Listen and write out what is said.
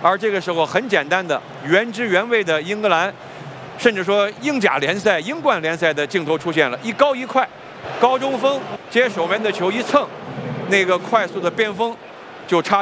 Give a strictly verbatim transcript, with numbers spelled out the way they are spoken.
而这个时候很简单的原汁原味的英格兰，甚至说英甲联赛、英冠联赛的镜头出现了，一高一快，高中锋接守门的球一蹭，那个快速的边锋就插。